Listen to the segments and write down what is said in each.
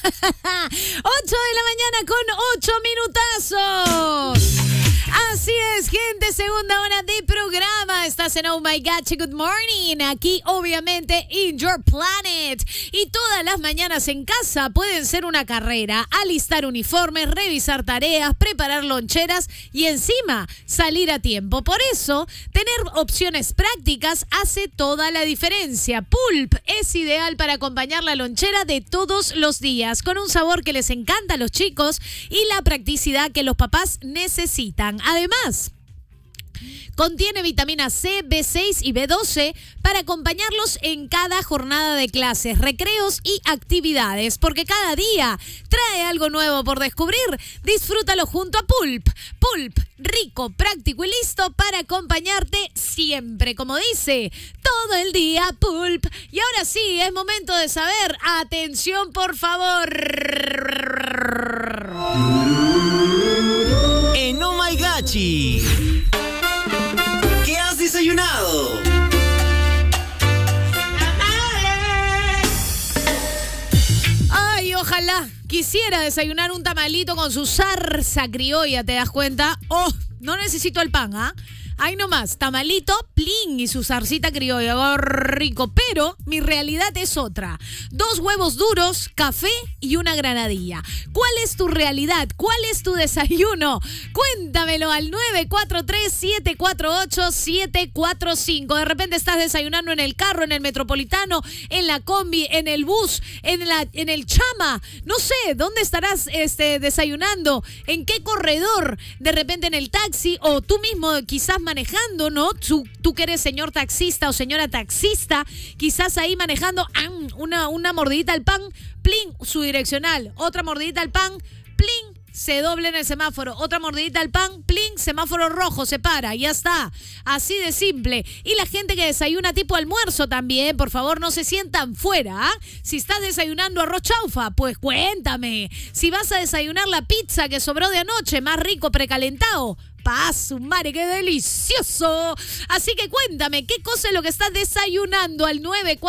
de la mañana con 8 minutazos. Así es, gente, segunda hora de programa. Estás en Oh My God, good morning. Aquí, obviamente, in your planet. Y todas las mañanas en casa pueden ser una carrera. Alistar uniformes, revisar tareas, preparar loncheras y encima salir a tiempo. Por eso, tener opciones prácticas hace toda la diferencia. Pulp es ideal para acompañar la lonchera de todos los días, con un sabor que les encanta a los chicos y la practicidad que los papás necesitan. Además, contiene vitamina C, B6 y B12 para acompañarlos en cada jornada de clases, recreos y actividades, porque cada día trae algo nuevo por descubrir. Disfrútalo junto a Pulp. Pulp, rico, práctico y listo para acompañarte siempre. Como dice, todo el día Pulp. Y ahora sí, es momento de saber. Atención, por favor. En Oh My Gachi, ¿qué has desayunado? Ay, ojalá quisiera desayunar un tamalito con su zarza criolla, ¿te das cuenta? Oh, no necesito el pan, ¿ah? Ahí nomás, tamalito, plin y su zarcita criolla, algo rico. Pero mi realidad es otra. 2 huevos duros, café y una granadilla. ¿Cuál es tu realidad? ¿Cuál es tu desayuno? Cuéntamelo al 943-748-745. De repente estás desayunando en el carro, en el metropolitano, en la combi, en el bus, en el chama. No sé, ¿dónde estarás desayunando? ¿En qué corredor? De repente en el taxi o tú mismo quizás manejando, ¿no? Tú que eres señor taxista o señora taxista, quizás ahí manejando una mordidita al pan, plin, su direccional, otra mordidita al pan, plin, se dobla en el semáforo, otra mordidita al pan, plin, semáforo rojo, se para, ya está. Así de simple. Y la gente que desayuna tipo almuerzo también, por favor, no se sientan fuera, ¿ah? Si estás desayunando arroz chaufa, pues cuéntame. Si vas a desayunar la pizza que sobró de anoche, más rico precalentado, ¡su madre, qué delicioso! Así que cuéntame, ¿qué cosa es lo que estás desayunando al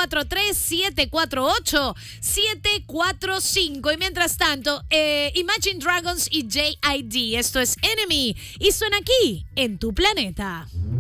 943-748-745? Y mientras tanto, Imagine Dragons y J.I.D. Esto es Enemy y suena aquí, en tu planeta.